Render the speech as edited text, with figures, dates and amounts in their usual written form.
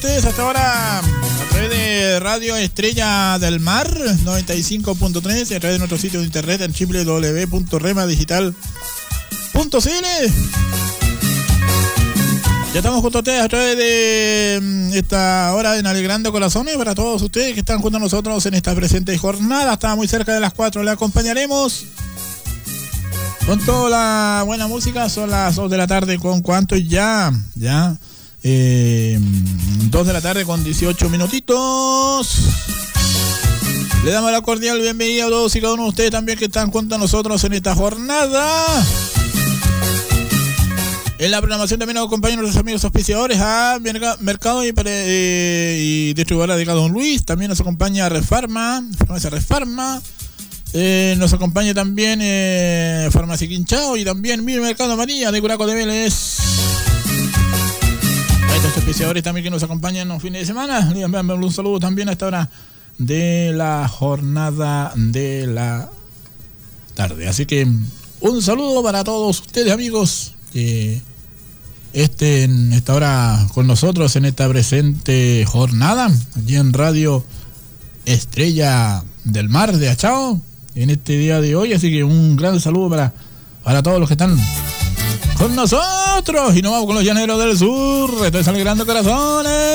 Hasta ahora a través de Radio Estrella del Mar 95.3 y a través de nuestro sitio de internet en www.remadigital.cl. Ya estamos junto a ustedes a través de esta hora en Alegrando Corazones para todos ustedes que están junto a nosotros en esta presente jornada. Está muy cerca de las 4, le acompañaremos con toda la buena música. Son las 2 de la tarde con cuánto ya 2 de la tarde con 18 minutitos. Le damos la cordial bienvenida a todos y cada uno de ustedes también que están junto a nosotros en esta jornada. En la programación también nos acompañan nuestros amigos auspiciadores a Mercado y Distribuidora de Don Luis. También nos acompaña Refarma, Farmacia Refarma. Nos acompaña también Farmacia Quinchao y también Mi Mercado María de Curaco de Vélez. A estos auspiciadores también que nos acompañan los fines de semana. Les enviamos un saludo también a esta hora de la jornada de la tarde. Así que un saludo para todos ustedes, amigos, que estén esta hora con nosotros en esta presente jornada allí en Radio Estrella del Mar de Achao en este día de hoy. Así que un gran saludo para todos los que están con nosotros y nos vamos con los llaneros del sur. Estoy Alegrando Corazones.